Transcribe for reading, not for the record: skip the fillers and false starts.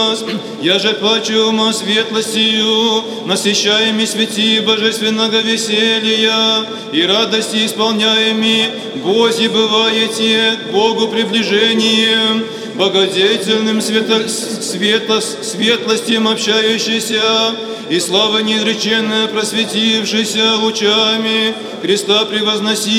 Я же почума светлостью, насыщаеми свети божественного веселья и радости исполняеми, Божьи бываете к Богу приближением, богодетельным светлостям общающийся, и слава неизреченная просветившийся лучами Христа превозноси.